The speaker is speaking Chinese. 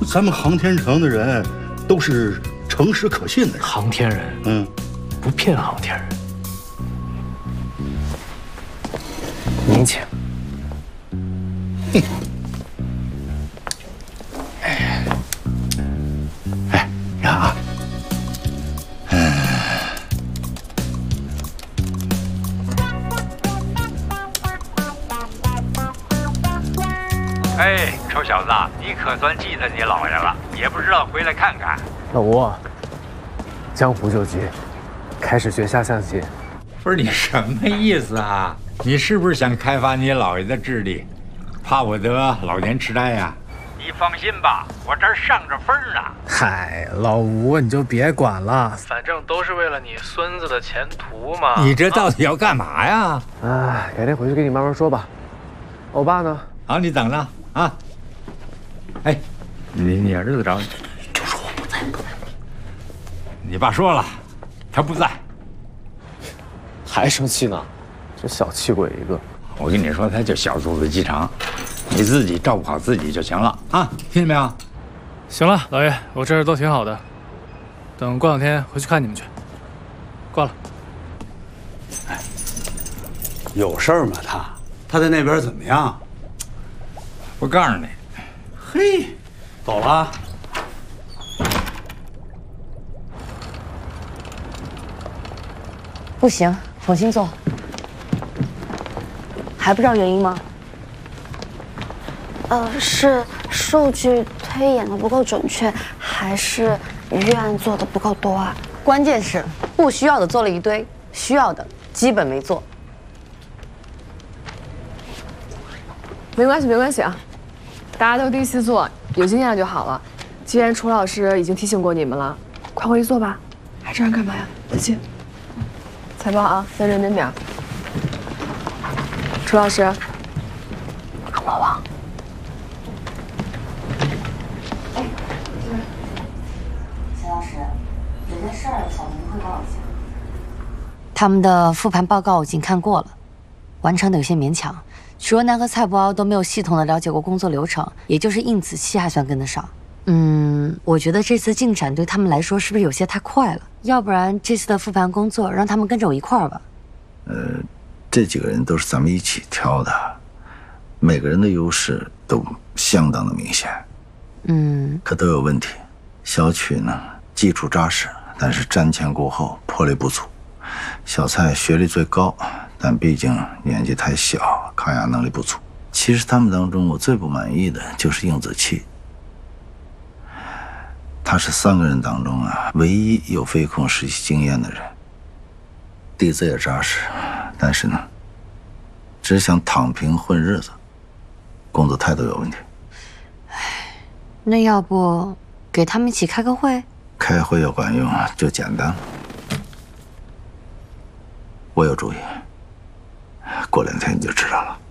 咱们航天城的人都是诚实可信的人。 航天人，不骗航天人。您请。哎，让啊。 哎，臭小子，你可算记得你姥爷了，也不知道回来看看。 老吴，江湖救急，开始学下象棋。 不是你什么意思啊？你是不是想开发你姥爷的智力，怕我得老年痴呆呀？你放心吧，我这儿上着分呢。 嗨，老吴，你就别管了，反正都是为了你孙子的前途嘛。 你这到底要干嘛呀？ 哎，改天回去跟你慢慢说吧。欧巴呢？ 好，你等着啊。哎，你儿子找你， 就说我不在。 你爸说了，他不在。 还生气呢？这小气鬼一个。 我跟你说，他就小肚子鸡肠，你自己照顾好自己就行了啊，听见没有？ 行了，老爷，我这儿都挺好的，等过两天回去看你们去。挂了。 哎，有事儿吗？他在那边怎么样？ 不告诉你。 嘿，走了。 不行，重新做。还不知道原因吗？ 是数据推演的不够准确，还是预案做的不够多啊？ 关键是不需要的做了一堆，需要的基本没做。 没关系，没关系啊，大家都第一次做，有经验就好了。既然楚老师已经提醒过你们了，快回去做吧，还这样干嘛呀？再见。采报啊，再认真点。楚老师，老王。 哎，沈老师，有件事儿想跟您汇报一下。他们的复盘报告我已经看过了，完成的有些勉强。许若楠和蔡博鳌都没有系统的了解过工作流程，也就是应子期还算跟得上。我觉得这次进展对他们来说是不是有些太快了？要不然这次的复盘工作让他们跟着我一块儿吧。 这几个人都是咱们一起挑的，每个人的优势都相当的明显。可都有问题。小曲呢，基础扎实，但是瞻前顾后，魄力不足。小蔡学历最高，但毕竟年纪太小，抗压能力不足。其实他们当中，我最不满意的就是应子期。他是3个人当中唯一有飞控实习经验的人，底子也扎实，但是呢，只想躺平混日子，工作态度有问题。 那要不给他们一起开个会？ 开会要管用就简单了。我有主意，过2天你就知道了。